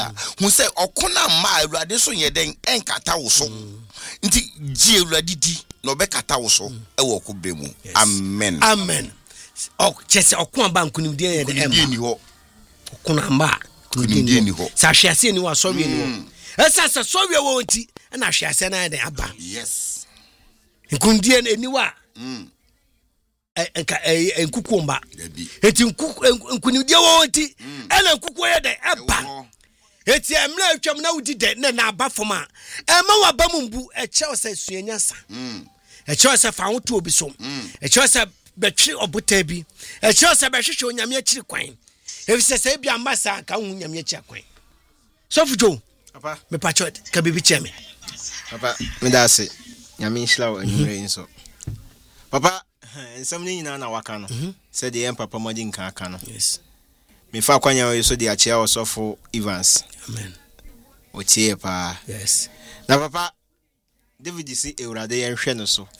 Hu say okona ma awurade so yeden enkata wo so. Nti ji awurade di no be kata wo so e wo kobre mu. Amen. Amen. O chese okon ba nkunimdi e de emba. Ni ho. Okona ma Kunimdi ni ho. Sa hwiase ni wa sorry ni ho. Esa sa sorry wo nti na hwiase na de aba. Yes. Nkunimdi eni wa. Enkukumba. Eti nkunimdi wo nti ena nkuku ye de eba. Eti emla atwam na wudi de na aba foma. Ema wa ba mumbu e che ose suanyasa. E che ose fa hoto obi so. E che ose betwe obota bi. E che ose behwehwe onyame akiri kwan. Efise se bia mbasa ka hu nyame akiri kwan. Sofujo. Papa, me pachot ka bibi cheme. Papa, me da se. Nyame nhira wa nyure nso. Papa, ensam ni nyina na waka no. Se de papa modi nka aka no. Yes. Me fa kwanya we so de achia osofo Evans. Amen. Otie pa. Yes. Na papa, David si Eurade yen hwe no so.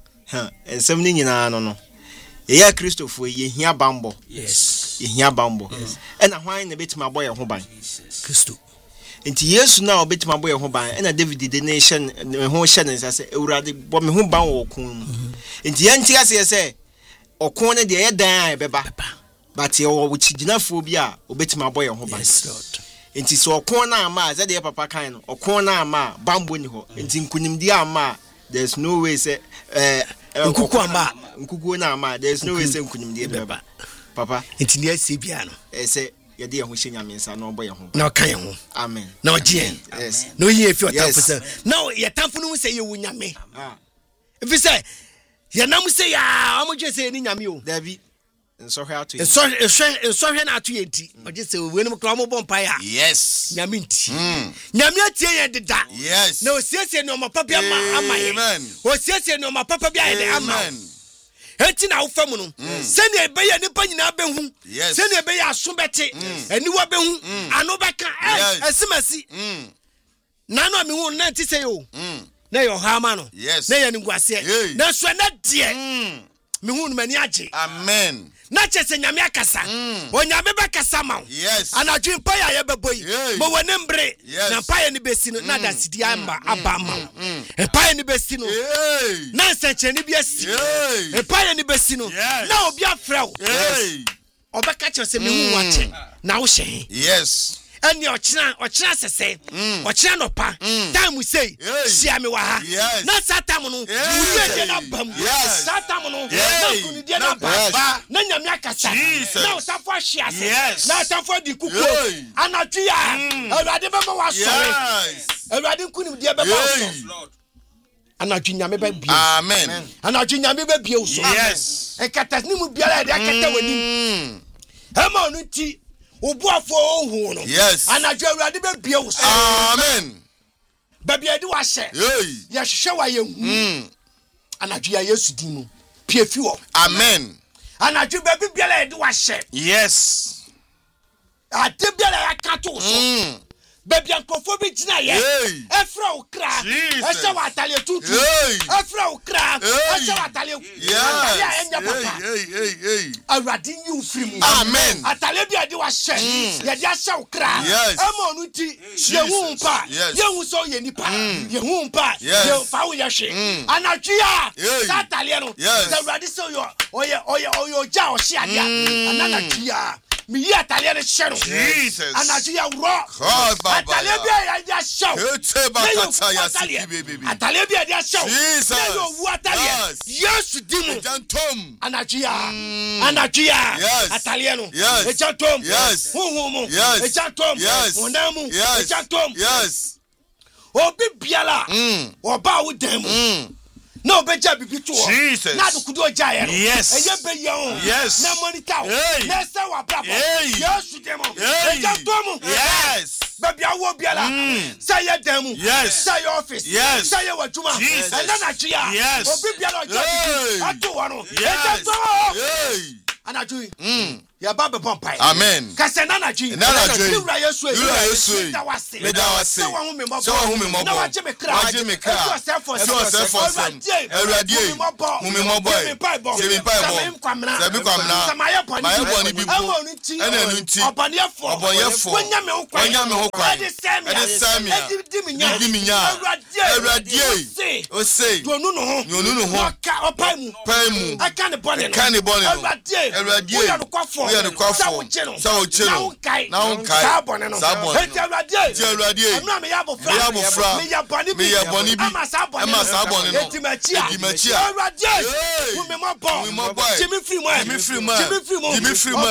Ensam ni nyina no. Ye Christopher ye hia bambo. Yes. Ye hia bambo. E na hwan na betima boy ho ban. Christo. Enti Yesu na obetima boy ho ban. E na David de nation ho hye ne sase Eurade bo me ho ban wo kun mu. Enti ye ntia se okon ne de ye dan a beba. But ye wo chiginafo bi a obetima boy ho ban. Yes, Lord. Enti so okon na ama ze de papa kan no okon na ama bambo ni ho. Enti nkunimdi ama there's no way say Nkuku ama nkuku na ama there's no way say nkunimdi beba. Papa enti ne asebia no. Say ye de ho hye nyamensa na oboye ho. Na kan ye ho. Amen. Na oje. Yes. No ye fi otamfo say. Now ye tamfo no say ye wunyame. If you say ye nam say ya amuje say ni nyame o. David so hwe atu. So hwe na atu enti. Oje say we no kra mo bompa ya. Yes. Nyame nti. Nyame atie ye deda. Yes. Na osiesie no ma papa ama ye. Amen. Osiesie no ma papa bia ye de ama. Enti na wo famu no. Se ne ebe ye nipa nyina behu. Se ne ebe ye aso bete. Ani wa behu. Ano beka. Esimasi. Na no me hu na nti say o. Na yo ha ma no. Na ye ngwase. Na so na de. Me hu no mani age. Amen. Na chese nyame akasa. Onyame bekasa ma. Yes. Anadwen pa ya beboyi. Mo wone mbre. Na pa ya ni besi no na da sidi amba aba ma. E pa ya ni besi no. Na nsancheni bi asi. E pa ya ni besi no. Na obi afrew. Obeka chese me hu wache. Na wo hye. Yes. Eni ochina sese. Ochina no pa. Time say. Sia me wa ha. Na satam no. Uye de na bam. Satam no. Na kunu de na bam. Na nyame akasa. Na osafo ahia se. Na osafo di kuku. Anatwia. Awurade be ma wa so. Awurade kunu de be ma so. Anatwi nyame be bia. Amen. Anatwi nyame be bia so. Yes. Ekata ni mu bia la de akata wani. Hema onu ti Ubuafo ohu no. Yes. Anadwo awurade be bia wo so. Amen. Baby ade wa hye. Ya hwehwe wa ye hu. Anadwo ya Yesu din mu. Pie fi wo. Amen. Anadwo baby bia la ade wa hye. Yes. Ade bia la akato so. Baby ankofo bi gina ye. Efra okra. Ese wa atale tutu. Efra okra. Ese wa atale. Ya enya papa. Awurade yu free. Amen. Atale bi ade wa hye. Ye dia hye okra. Ema onu ti. Ye hu mpa. Ye hu so ye nipa. Ye hu mpa. Ye fa wo ye hye. Anatwia. Sa atale no. Awurade so yo. Oye ja o hye ade. Anatwia. Mi yi atale ne hye no. Jesus. Anatwia wro. Atale bi ya show. Atale bi ya show. Jesus. Yo wu atale. Yesu dimu. Jantom. Anajia. Atale no. Jantom. Huhumu. Jantom. Onamu. Jantom. Yes. Obi biala. Oba wo dem. No beja bibi to. Na do kudo jaye no. Eye be ye on. Na monitor. Na se wa brabo. Yesu demo. Jantom. Yes. Baby awo biala. Say ye demu. Say your office. Say your wajuma. And then Obi biala ojo. Atu wano. Anaju. ya ba be pompai amen kase nana dwi ura yesu da wase se wa hu me mo na wa je me kra so for erade hu me mo boy se mi pai bo maye boni bi ena nu nti obonefo wonya me ho kwa ede sami di minya erade o sei donu no ho ka opai mu aka ne boni no erade wo ya no kwafo sawo cheno na unkai sabon heti erade amna me ya bofra me ya boni bi ama sabon no heti machia erade wo me mo bo Jimmy free mo